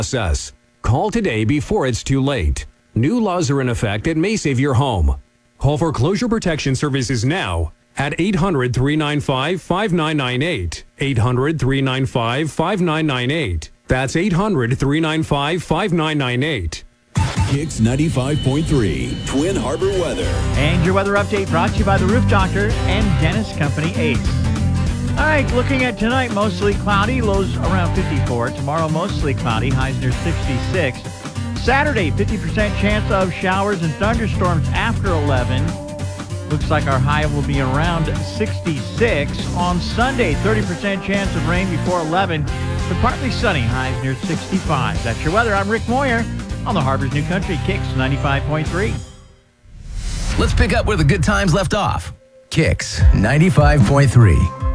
process. Call today before it's too late. New laws are in effect that may save your home. Call foreclosure protection services now at 800-395-5998. 800-395-5998. That's 800-395-5998. Kicks 95.3, Twin Harbor weather. And your weather update brought to you by the Roof Doctor and Dennis Company Ace. All right, looking at tonight, mostly cloudy, lows around 54. Tomorrow, mostly cloudy, highs near 66. Saturday, 50% chance of showers and thunderstorms after 11. Looks like our high will be around 66. On Sunday, 30% chance of rain before 11, but partly sunny, highs near 65. That's your weather. I'm Rick Moyer on the Harbor's New Country, Kicks 95.3. Let's pick up where the good times left off. Kicks 95.3.